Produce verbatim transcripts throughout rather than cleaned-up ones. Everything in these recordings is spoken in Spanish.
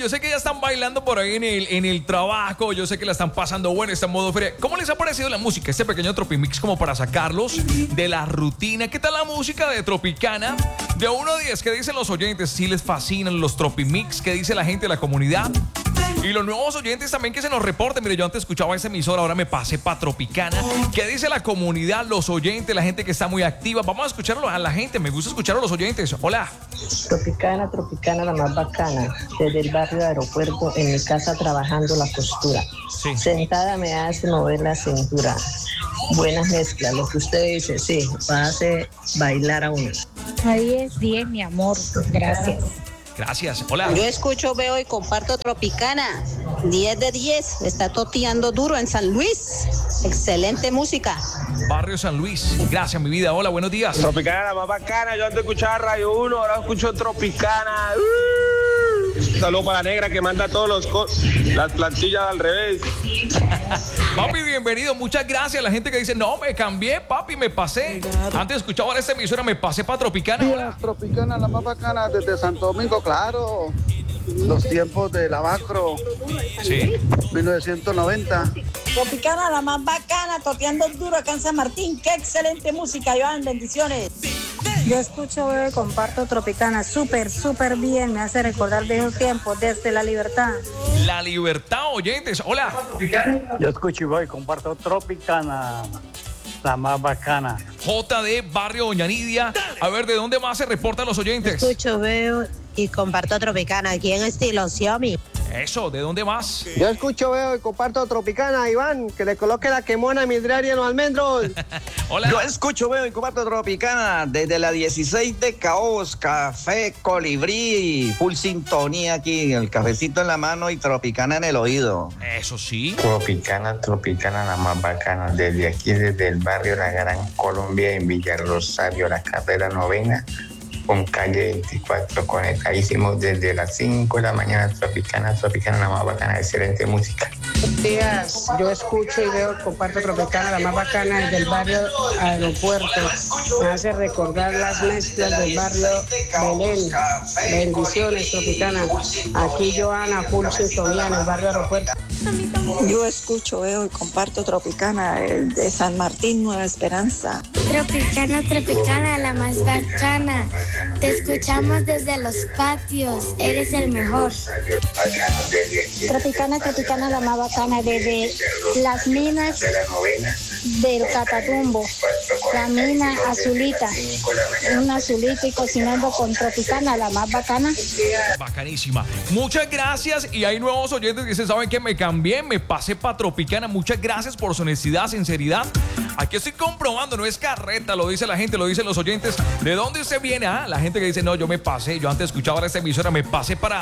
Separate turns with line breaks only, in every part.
yo sé que ya están bailando por ahí en el, en el trabajo, yo sé que la están pasando bueno, está en modo feria. ¿Cómo les ha parecido la música? Este pequeño Tropimix como para sacarlos de la rutina. ¿Qué tal la música de Tropicana? De uno a diez, ¿qué dicen los oyentes? ¿Sí les fascinan los Tropimix? ¿Qué dice la gente de la comunidad? Y los nuevos oyentes también que se nos reporten. Mire, yo antes escuchaba esa emisora, ahora me pasé para Tropicana. ¿Qué dice la comunidad, los oyentes, la gente que está muy activa? Vamos a escucharlo a la gente, me gusta escuchar a los oyentes. Hola.
Tropicana, Tropicana, la más bacana. Desde el barrio de Aeropuerto, en mi casa trabajando la costura.
Sí.
Sentada me hace mover la cintura. Buenas mezclas, lo que usted dice, sí, hace bailar a uno.
A diez, diez, mi amor, gracias.
Gracias, hola.
Yo escucho, veo y comparto Tropicana. diez de diez, está toteando duro en San Luis. Excelente música.
Barrio San Luis, gracias mi vida, hola, buenos días.
Tropicana, la más bacana, yo antes escuchaba Radio uno, ahora escucho Tropicana. Saludos para la negra que manda todos los co- las plantillas al revés.
Papi, bienvenido, muchas gracias a la gente que dice, no, me cambié, papi, me pasé. Antes escuchaba esta emisora, me pasé para Tropicana. Hola.
Tropicana, la más bacana desde Santo Domingo, claro. Los tiempos de la macro.
Sí.
mil novecientos noventa.
Tropicana, la más bacana, toteando duro acá en San Martín. Qué excelente música, Iván, bendiciones.
Yo escucho, veo y comparto Tropicana, súper, súper bien, me hace recordar viejos tiempos, desde La Libertad.
La Libertad, oyentes, hola.
Yo escucho y voy, comparto Tropicana, la más bacana.
J D, Barrio Doña Nidia. A ver, ¿de dónde más se reportan los oyentes?
Escucho, veo y comparto Tropicana, aquí en estilo Xiaomi.
Eso, ¿de dónde más?
Yo escucho, veo y comparto Tropicana, Iván, que le coloque la quemona midraria en los almendros.
Hola.
Yo escucho, veo y comparto Tropicana desde la dieciséis de Caos, Café Colibrí, full sintonía aquí, el cafecito en la mano y Tropicana en el oído.
Eso sí.
Tropicana, Tropicana, la más bacana, desde aquí, desde el barrio La Gran Colombia, en Villa Rosario, la carrera novena, con calle veinticuatro, conectadísimos desde las cinco de la mañana. Tropicana, Tropicana, la más bacana, excelente música.
Buenos días, yo escucho y veo, comparto Tropicana, la más bacana desde el barrio Aeropuerto. Me hace recordar las mezclas del barrio Belén. Bendiciones, Tropicana. Aquí Joana, full sintonía en el barrio Aeropuerto.
Yo escucho, veo y comparto Tropicana, el de San Martín, Nueva Esperanza.
Tropicana, Tropicana, la más bacana. Te escuchamos desde los patios, eres el mejor. Tropicana, Tropicana, la más bacana, desde las minas del Catatumbo. La mina azulita, un azulito y cocinando con Tropicana, la más bacana.
Bacanísima. Muchas gracias. Y hay nuevos oyentes que dicen, ¿saben qué? Me cambié, me pasé para Tropicana. Muchas gracias por su honestidad, sinceridad. Aquí estoy comprobando, no es carreta, lo dice la gente, lo dicen los oyentes. ¿De dónde usted viene? Ah, la gente que dice, no, yo me pasé, yo antes escuchaba esta emisora, me pasé para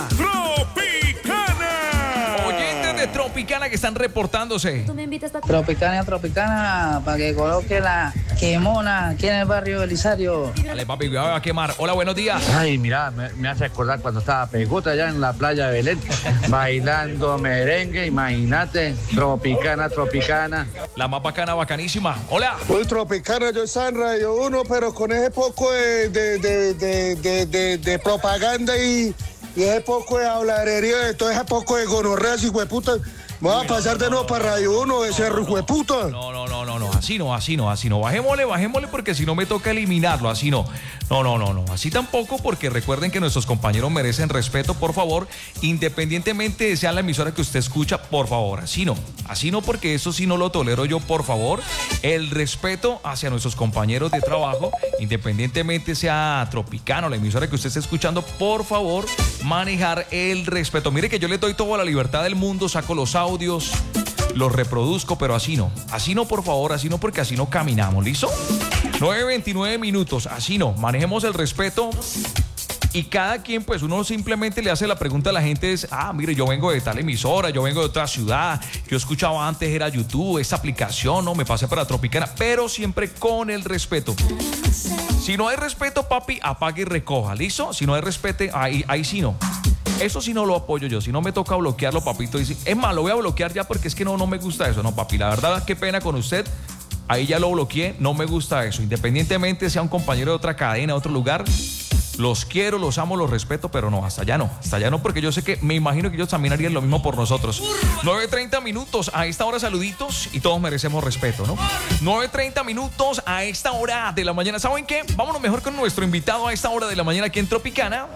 Tropicana. Oyentes de Tropicana que están reportándose.
Tú me invitas a
Tropicana, Tropicana, para que coloque la quemona aquí en el barrio Belisario.
Dale, papi, voy a quemar. Hola, buenos días.
Ay, mira, me, me hace acordar cuando estaba Pegota allá en la playa de Belén, bailando merengue, imagínate, Tropicana, Tropicana.
La más bacana, bacanísima. Hola.
Pues Tropicana, yo soy en Radio uno, pero con ese poco de, de, de, de, de, de, de propaganda y, y ese poco de habladería, de todo ese poco de gonorreas y hueputas. Vamos a pasar de nuevo para Radio uno, ese hueputa.
No, no, no, no, no, así no, así no, así no. Bajémosle, bajémosle porque si no me toca eliminarlo, así no. No, no, no, no, así tampoco porque recuerden que nuestros compañeros merecen respeto, por favor, independientemente de sea la emisora que usted escucha, por favor, así no. Así no porque eso sí no lo tolero yo, por favor. El respeto hacia nuestros compañeros de trabajo, independientemente sea Tropicano, la emisora que usted esté escuchando, por favor, manejar el respeto. Mire que yo le doy toda la libertad del mundo, saco los audios, los reproduzco, pero así no. Así no, por favor, así no, porque así no caminamos, ¿listo? nueve veintinueve minutos, así no. Manejemos el respeto. Y cada quien, pues uno simplemente le hace la pregunta a la gente, es, ah, mire, yo vengo de tal emisora, yo vengo de otra ciudad, yo escuchaba antes, era YouTube, esta aplicación, no, me pasé para Tropicana, pero siempre con el respeto. Si no hay respeto, papi, apague y recoja, ¿listo? Si no hay respeto, ahí, ahí sí no. Eso sí no lo apoyo yo, si no me toca bloquearlo, papito, dice, es más, lo voy a bloquear ya porque es que no, no me gusta eso, no, papi, la verdad, qué pena con usted. Ahí ya lo bloqueé, no me gusta eso. Independientemente sea un compañero de otra cadena, de otro lugar, Los quiero, los amo, los respeto, pero no, hasta allá no, hasta allá no, porque yo sé que, me imagino que ellos también harían lo mismo por nosotros. nueve treinta minutos, a esta hora saluditos y todos merecemos respeto, ¿no? nueve treinta minutos a esta hora de la mañana. ¿Saben qué? Vámonos mejor con nuestro invitado a esta hora de la mañana aquí en Tropicana.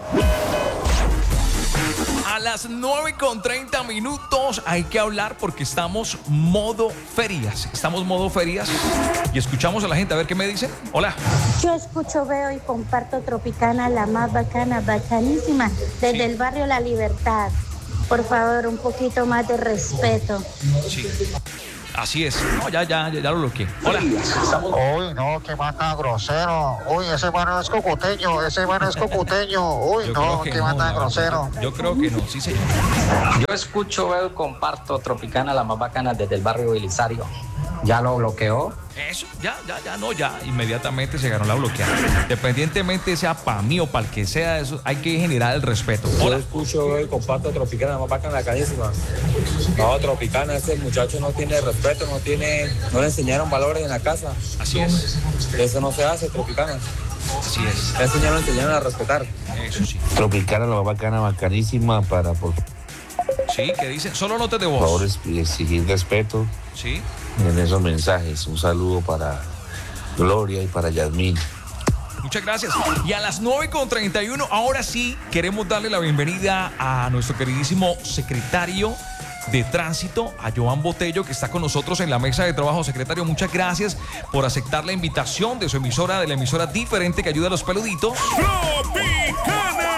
A las nueve con treinta minutos hay que hablar porque estamos modo ferias. Estamos modo ferias y escuchamos a la gente a ver qué me dicen. Hola.
Yo escucho, veo y comparto Tropicana, la más bacana, bacanísima, desde sí. el barrio La Libertad. Por favor, un poquito más de respeto.
Sí. Así es. No, ya, ya, ya, ya lo bloqueé. Hola.
Uy, no, que mata grosero. Uy, ese mano es cocuteño, ese mano es cocuteño. Uy,
yo
no, que, que mata no, grosero.
Yo creo que no, sí, señor.
Yo escucho, veo y comparto Tropicana, la más bacana, desde el barrio Belisario. ¿Ya lo bloqueó?
Eso, ya, ya, ya, no, ya, inmediatamente se ganó la bloqueada. Independientemente sea para mí o para el que sea, eso hay que generar el respeto. Hola.
Yo escucho y comparto Tropicana, la más bacana, la carísima. No, Tropicana, ese muchacho no tiene respeto, no tiene, no le enseñaron valores en la casa.
Así es.
Eso no se hace, Tropicana.
Así es.
Le enseñaron, enseñaron a respetar.
Eso sí.
Tropicana, la más bacana, bacanísima para... Por...
Sí, ¿qué dicen? Solo notas de voz.
Por favor, exigir respeto.
Sí.
En esos mensajes. Un saludo para Gloria y para Yasmín.
Muchas gracias. Y a las nueve con treinta y uno, ahora sí queremos darle la bienvenida a nuestro queridísimo secretario de Tránsito, a Joan Botello, que está con nosotros en la mesa de trabajo. Secretario, muchas gracias por aceptar la invitación de su emisora, de la emisora diferente que ayuda a los peluditos. ¡Tropicana!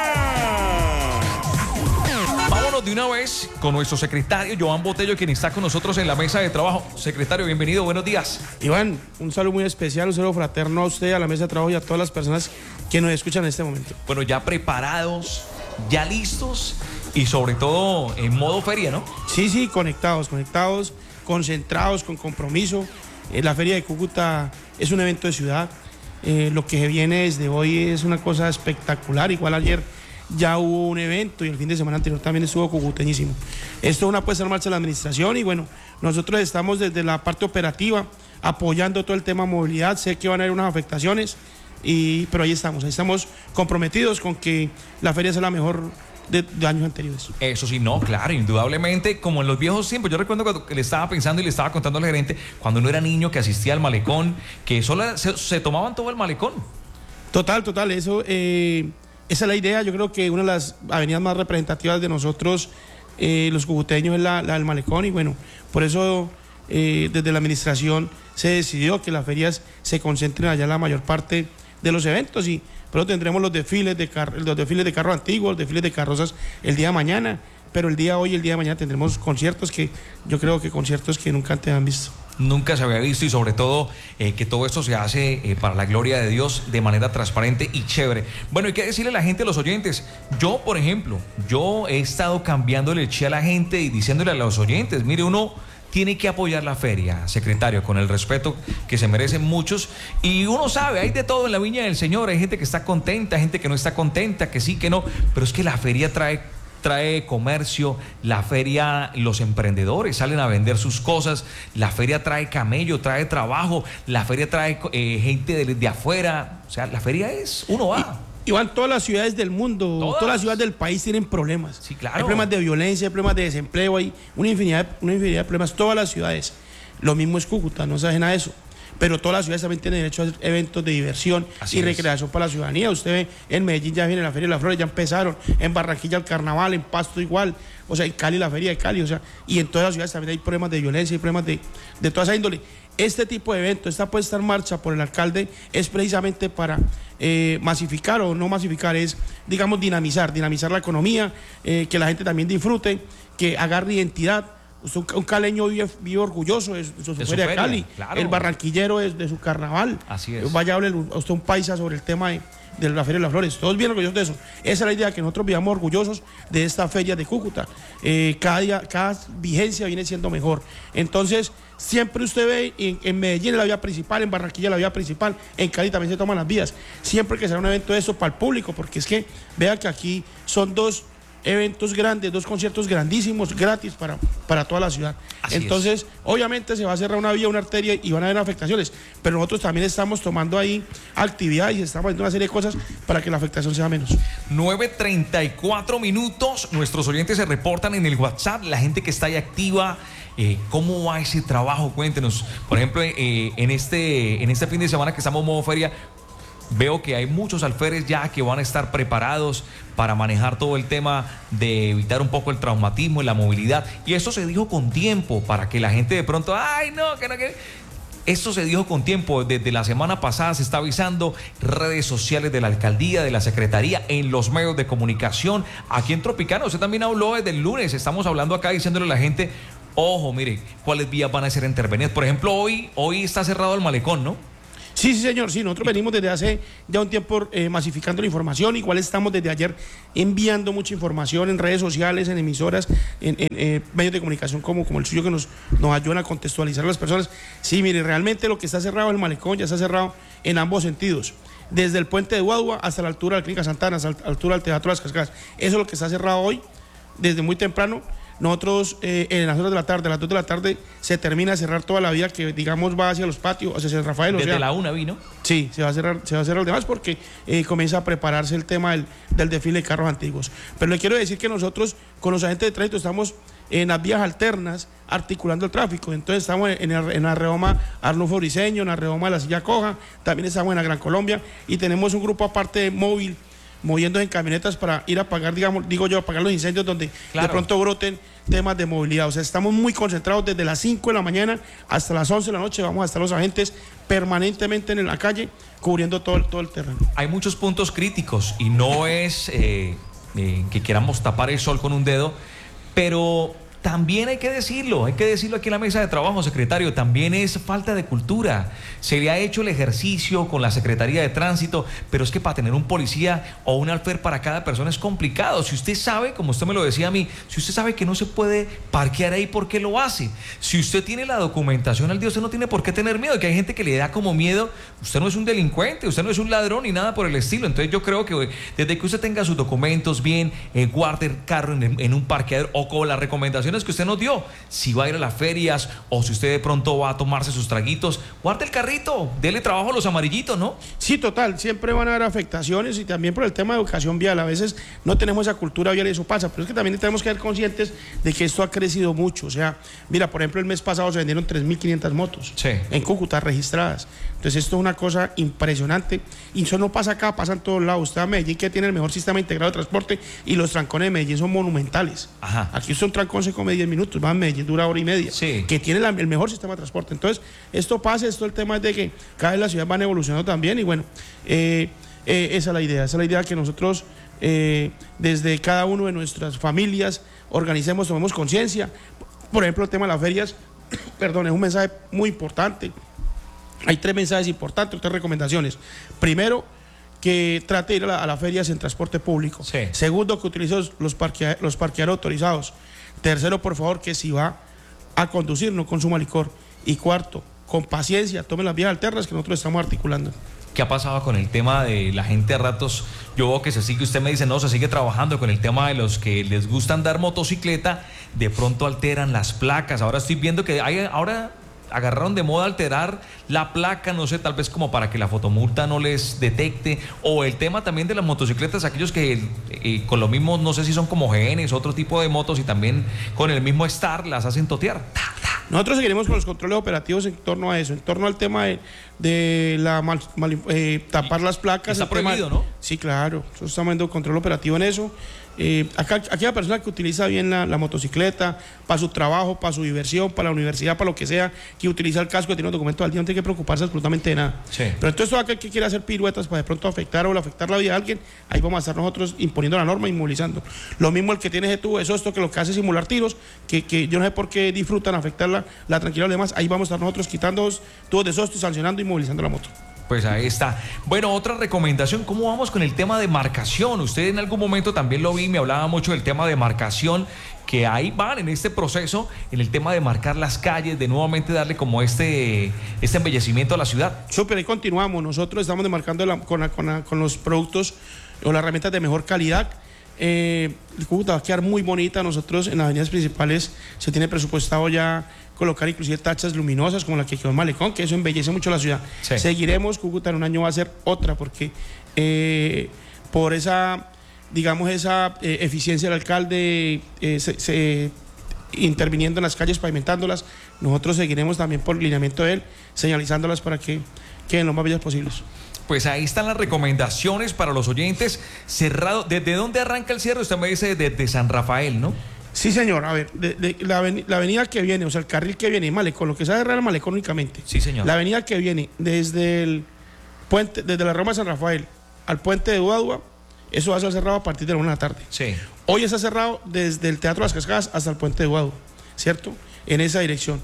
Vámonos de una vez con nuestro secretario Joan Botello, quien está con nosotros en la mesa de trabajo. Secretario, bienvenido, buenos días.
Iván, un saludo muy especial, un saludo fraterno a usted, a la mesa de trabajo y a todas las personas que nos escuchan en este momento.
Bueno, ya preparados, ya listos y sobre todo en modo feria, ¿no?
Sí, sí, conectados, conectados, concentrados, con compromiso. Eh, la Feria de Cúcuta es un evento de ciudad. Eh, lo que viene desde hoy es una cosa espectacular. Igual ayer ya hubo un evento y el fin de semana anterior también estuvo cucuteñísimo. Esto es una puesta en marcha de la administración y bueno, nosotros estamos desde la parte operativa apoyando todo el tema movilidad. Sé que van a haber unas afectaciones, y, pero ahí estamos, ahí estamos comprometidos con que la feria sea la mejor de, de años anteriores.
Eso sí, no, claro, indudablemente, como en los viejos tiempos. Yo recuerdo cuando le estaba pensando y le estaba contando al gerente, cuando uno era niño que asistía al malecón, que solo se, se tomaban todo el malecón.
Total, total, eso... Eh, Esa es la idea. Yo creo que una de las avenidas más representativas de nosotros, eh, los cucuteños, es la, la del malecón y bueno, por eso eh, desde la administración se decidió que las ferias se concentren allá la mayor parte de los eventos y pero tendremos los desfiles de car los desfiles de carros antiguos, los desfiles de carrozas el día de mañana, pero el día de hoy, el día de mañana tendremos conciertos que yo creo que conciertos que nunca antes han visto.
Nunca se había visto y sobre todo eh, que todo esto se hace eh, para la gloria de Dios de manera transparente y chévere. Bueno, hay que decirle a la gente, a los oyentes, yo por ejemplo, yo he estado cambiándole el chi a la gente y diciéndole a los oyentes, mire, uno tiene que apoyar la feria, secretario, con el respeto que se merecen muchos y uno sabe, hay de todo en la viña del Señor, hay gente que está contenta, gente que no está contenta, que sí, que no, pero es que la feria trae trae comercio, la feria, los emprendedores salen a vender sus cosas, la feria trae camello, trae trabajo, la feria trae eh, gente de, de afuera, o sea, la feria es, uno va.
Y, Iván, todas las ciudades del mundo, todas, todas las ciudades del país tienen problemas.
Sí, claro.
Hay problemas de violencia, hay problemas de desempleo, hay una infinidad, una infinidad de problemas, todas las ciudades. Lo mismo es Cúcuta, no se ajena a eso. Pero todas las ciudades también tienen derecho a hacer eventos de diversión Así y es. recreación para la ciudadanía. Usted ve, en Medellín ya viene la Feria de las Flores, ya empezaron, en Barranquilla el carnaval, en Pasto igual, o sea, en Cali la Feria de Cali, o sea, y en todas las ciudades también hay problemas de violencia y problemas de, de toda esa índole. Este tipo de evento, esta puesta en marcha por el alcalde es precisamente para eh, masificar o no masificar, es, digamos, dinamizar, dinamizar la economía, eh, que la gente también disfrute, que agarre identidad. Usted, un caleño vive, vive orgulloso de su, de su de feria de Cali, claro. El barranquillero es de su carnaval.
Así es.
Vaya a hablar usted un paisa sobre el tema de, de la Feria de las Flores. Todos bien orgullosos de eso. Esa es la idea, que nosotros vivamos orgullosos de esta feria de Cúcuta. Eh, cada día, cada vigencia viene siendo mejor. Entonces, siempre usted ve en, en Medellín la vía principal, en Barranquilla la vía principal, en Cali también se toman las vías. Siempre que será un evento de eso para el público, porque es que vean que aquí son dos eventos grandes, dos conciertos grandísimos, gratis para, para toda la ciudad.
Así
Entonces, es. obviamente se va a cerrar una vía, una arteria y van a haber afectaciones, pero nosotros también estamos tomando ahí actividades y estamos haciendo una serie de cosas para que la afectación sea menos.
nueve treinta y cuatro minutos, nuestros oyentes se reportan en el WhatsApp, la gente que está ahí activa. Eh, ¿Cómo va ese trabajo? Cuéntenos. Por ejemplo, eh, en, este, en este fin de semana que estamos en modo feria, veo que hay muchos alférez ya que van a estar preparados para manejar todo el tema de evitar un poco el traumatismo y la movilidad. Y eso se dijo con tiempo para que la gente de pronto, ay, no, que no, que... Esto se dijo con tiempo, desde la semana pasada se está avisando, redes sociales de la alcaldía, de la secretaría, en los medios de comunicación. Aquí en Tropicana, usted también habló desde el lunes, estamos hablando acá diciéndole a la gente, ojo, mire, cuáles vías van a ser intervenidas. Por ejemplo, hoy, hoy está cerrado el malecón, ¿no?
Sí, sí, señor, sí, nosotros venimos desde hace ya un tiempo eh, masificando la información, igual estamos desde ayer enviando mucha información en redes sociales, en emisoras, en, en eh, medios de comunicación como, como el suyo que nos, nos ayudan a contextualizar a las personas. Sí, mire, realmente lo que está cerrado el malecón ya está cerrado en ambos sentidos, desde el puente de Guadua hasta la altura de la Clínica Santana, hasta la altura del Teatro de las Cascadas. Eso es lo que está cerrado hoy, desde muy temprano. Nosotros eh, en las horas de la tarde, a las dos de la tarde, se termina de cerrar toda la vía que, digamos, va hacia los patios, hacia San Rafael.
Desde
o sea,
la una vino.
Sí, se va a cerrar, se va a cerrar el demás porque eh, comienza a prepararse el tema del, del desfile de carros antiguos. Pero le quiero decir que nosotros, con los agentes de tránsito, estamos en las vías alternas articulando el tráfico. Entonces estamos en, el, en la redoma Arnulfo Briceño, en la redoma de la Silla Coja, también estamos en la Gran Colombia y tenemos un grupo aparte móvil moviéndose en camionetas para ir a apagar, digamos, digo yo, apagar los incendios donde claro. de pronto broten temas de movilidad. O sea, estamos muy concentrados desde las cinco de la mañana hasta las once de la noche. Vamos a estar los agentes permanentemente en la calle cubriendo todo, todo el terreno.
Hay muchos puntos críticos y no es eh, eh, que queramos tapar el sol con un dedo, pero también hay que decirlo, hay que decirlo aquí en la mesa de trabajo, secretario, también es falta de cultura. Se le ha hecho el ejercicio con la Secretaría de Tránsito, pero es que para tener un policía o un alfer para cada persona es complicado. Si usted sabe, como usted me lo decía a mí, si usted sabe que no se puede parquear ahí, ¿por qué lo hace? Si usted tiene la documentación al día, usted no tiene por qué tener miedo, que hay gente que le da como miedo. Usted no es un delincuente, usted no es un ladrón ni nada por el estilo. Entonces yo creo que desde que usted tenga sus documentos bien, eh, guarde el carro en, en un parqueadero o con las recomendaciones que usted nos dio, si va a ir a las ferias o si usted de pronto va a tomarse sus traguitos, guarde el carrito, dele trabajo a los amarillitos, ¿no?
Sí, total, siempre van a haber afectaciones y también por el tema de educación vial, a veces no tenemos esa cultura vial y eso pasa, pero es que también tenemos que ser conscientes de que esto ha crecido mucho. O sea, mira, por ejemplo, el mes pasado se vendieron tres mil quinientas motos sí. en Cúcuta registradas. Entonces esto es una cosa impresionante y eso no pasa acá, pasa en todos lados. Usted a Medellín, que tiene el mejor sistema integrado de transporte, y los trancones de Medellín son monumentales. Ajá. Aquí usted un trancón se come diez minutos, va a Medellín dura hora y media, sí. que tiene la, el mejor sistema de transporte. Entonces esto pasa, esto el tema es de que cada vez las ciudades van evolucionando también y bueno, eh, eh, esa es la idea, esa es la idea que nosotros eh, desde cada uno de nuestras familias organicemos, tomemos conciencia. Por ejemplo, el tema de las ferias, perdón, es un mensaje muy importante. Hay tres mensajes importantes, tres recomendaciones. Primero, que trate de ir a, la, a las ferias en transporte público. Sí. Segundo, que utilice los, parquea, los parqueaderos autorizados. Tercero, por favor, que si va a conducir, no consuma licor. Y cuarto, con paciencia, tome las vías alternas que nosotros estamos articulando.
¿Qué ha pasado con el tema de la gente a ratos? Yo veo que se sigue, usted me dice, no, se sigue trabajando con el tema de los que les gusta andar motocicleta, de pronto alteran las placas. Ahora estoy viendo que hay, ahora agarraron de moda alterar la placa, no sé, tal vez como para que la fotomulta no les detecte, o el tema también de las motocicletas, aquellos que eh, con lo mismo, no sé si son como G Ns, otro tipo de motos, y también con el mismo Star las hacen totear.
Nosotros seguiremos con los controles operativos en torno a eso, en torno al tema de, de la mal, mal, eh, tapar las placas.
Está prohibido, ¿no?
Sí, claro, nosotros estamos viendo control operativo en eso. Eh, acá, aquella persona que utiliza bien la, la motocicleta para su trabajo, para su diversión, para la universidad, para lo que sea, que utiliza el casco, que tiene los documentos al día, no tiene que preocuparse absolutamente de nada. Sí. Pero entonces todo aquel que quiera hacer piruetas para de pronto afectar o afectar la vida de alguien, ahí vamos a estar nosotros imponiendo la norma, inmovilizando. Lo mismo el que tiene ese tubo, eso esto que lo que hace es simular tiros, que, que yo no sé por qué disfrutan afectar la, la tranquilidad de los demás, ahí vamos a estar nosotros quitando tubos de sosto y sancionando y inmovilizando la moto.
Pues ahí está. Bueno, otra recomendación, ¿cómo vamos con el tema de marcación? Usted en algún momento también lo vi, me hablaba mucho del tema de marcación, que ahí van en este proceso, en el tema de marcar las calles, de nuevamente darle como este, este embellecimiento a la ciudad.
Súper, ahí continuamos. Nosotros estamos demarcando la, con, la, con, la, con los productos o las herramientas de mejor calidad. Eh, Cúcuta va a quedar muy bonita. Nosotros en las avenidas principales se tiene presupuestado ya colocar inclusive tachas luminosas como la que quedó en Malecón, que eso embellece mucho la ciudad. Sí. Seguiremos, Cúcuta en un año va a ser otra, porque eh, por esa, digamos, esa eh, eficiencia del alcalde eh, se, se, interviniendo en las calles, pavimentándolas, nosotros seguiremos también por lineamiento de él, señalizándolas para que queden lo más bellas posibles.
Pues ahí están las recomendaciones para los oyentes. Cerrado, ¿desde dónde arranca el cierre? Usted me dice desde San Rafael, ¿no?
Sí, señor. A ver, de, de, la, avenida, la avenida que viene, o sea, el carril que viene, Malecón, lo que se cerrar el Malecón únicamente.
Sí, señor.
La avenida que viene desde el puente, desde la Roma de San Rafael al puente de Udadua, eso va a ser cerrado a partir de la una de la tarde.
Sí.
Hoy está cerrado desde el Teatro de las Cascadas hasta el puente de Udadua, ¿cierto? En esa dirección.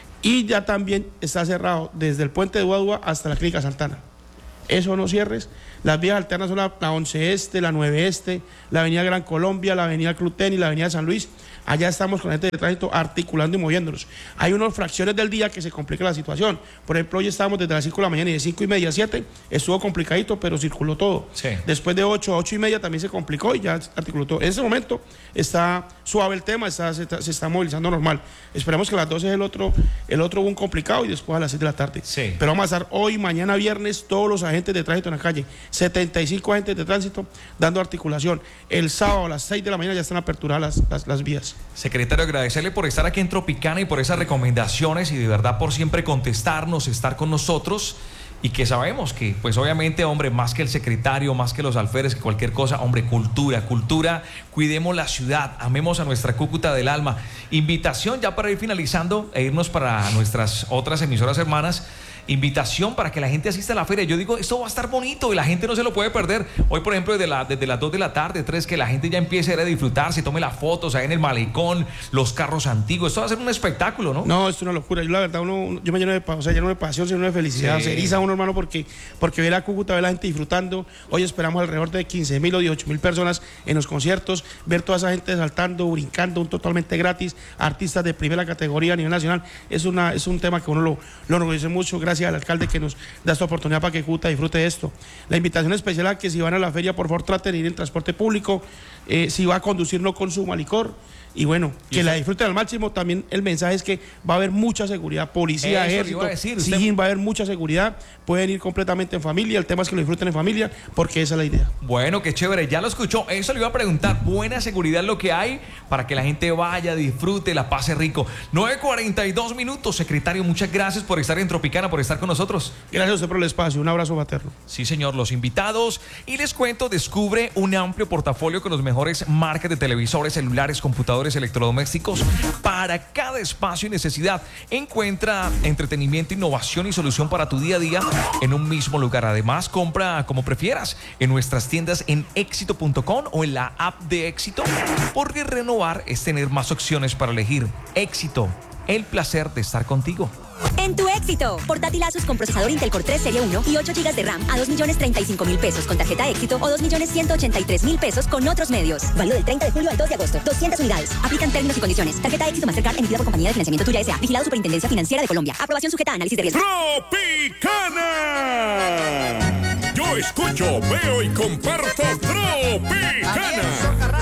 Y ya también está cerrado desde el puente de Udadua hasta la Clínica Santana. Eso no cierres. Las vías alternas son la, la once Este, la nueve Este, la avenida Gran Colombia, la avenida Cluten y la avenida San Luis. Allá estamos con la gente de tránsito articulando y moviéndonos. Hay unas fracciones del día que se complica la situación. Por ejemplo, hoy estábamos desde las cinco de la mañana y de cinco y media a siete estuvo complicadito, pero circuló todo.
Sí.
Después de ocho a ocho y media también se complicó y ya articuló todo. En ese momento está suave el tema, está, se, está, se está movilizando normal. Esperemos que a las doce es el otro, el otro boom complicado y después a las seis de la tarde.
Sí.
Pero vamos a estar hoy, mañana viernes, todos los agentes de tránsito en la calle. setenta y cinco agentes de tránsito dando articulación. El sábado a las seis de la mañana ya están aperturadas las, las, las vías.
Secretario, agradecerle por estar aquí en Tropicana y por esas recomendaciones y de verdad por siempre contestarnos, estar con nosotros y que sabemos que, pues obviamente, hombre, más que el secretario, más que los alférez, que cualquier cosa, hombre, cultura, cultura, cuidemos la ciudad, amemos a nuestra Cúcuta del alma. Invitación ya para ir finalizando e irnos para nuestras otras emisoras hermanas. Invitación para que la gente asista a la feria. Yo digo, esto va a estar bonito y la gente no se lo puede perder. Hoy, por ejemplo, desde, la, desde las dos de la tarde, tres, que la gente ya empiece a, ir a disfrutar, se tome las fotos ahí en el Malecón, los carros antiguos. Esto va a ser un espectáculo, ¿no?
No, esto es una locura. Yo la verdad, uno, yo me lleno de, o sea, lleno de pasión, lleno de felicidad.
Sí.
Se eriza uno, hermano, porque, porque ve la Cúcuta, ve la gente disfrutando. Hoy esperamos alrededor de quince mil o dieciocho mil personas en los conciertos. Ver toda esa gente saltando, brincando, un totalmente gratis. Artistas de primera categoría a nivel nacional. Es, una, es un tema que uno lo, lo enorgullece mucho. Gracias al alcalde que nos da esta oportunidad para que Cúcuta disfrute de esto. La invitación especial a que si van a la feria, por favor, traten de ir en transporte público. Eh, si va a conducir, no consuma licor. Y bueno, que la disfruten al máximo. También el mensaje es que va a haber mucha seguridad, policía,
Eso
ejército,
iba a decir, usted...
sí, va a haber mucha seguridad. Pueden ir completamente en familia. El tema es que lo disfruten en familia, porque esa es la idea.
Bueno, qué chévere, ya lo escuchó. Eso le iba a preguntar. Buena seguridad lo que hay para que la gente vaya, disfrute, la pase rico. nueve cuarenta y dos minutos, secretario. Muchas gracias por estar en Tropicana, por estar con nosotros.
Gracias a usted por el espacio. Un abrazo paterno.
Sí, señor, los invitados. Y les cuento, descubre un amplio portafolio con los mejores marcas de televisores, celulares, computadores, electrodomésticos para cada espacio y necesidad. Encuentra entretenimiento, innovación y solución para tu día a día en un mismo lugar. Además, compra como prefieras en nuestras tiendas en éxito punto com o en la app de Éxito, porque renovar es tener más opciones para elegir. Éxito, el placer de estar contigo.
En tu Éxito, portátil Asus con procesador Intel Core tres Serie uno y ocho gigas de RAM a dos millones treinta y cinco mil pesos con tarjeta Éxito o dos millones ciento ochenta y tres mil pesos con otros medios. Válido del treinta de julio al dos de agosto. doscientas unidades. Aplican términos y condiciones. Tarjeta Éxito Mastercard emitida por Compañía de Financiamiento Tuya S A. Vigilado Superintendencia Financiera de Colombia. Aprobación sujeta a análisis de riesgo.
¡Tropicana! Yo escucho, veo y comparto Tropicana.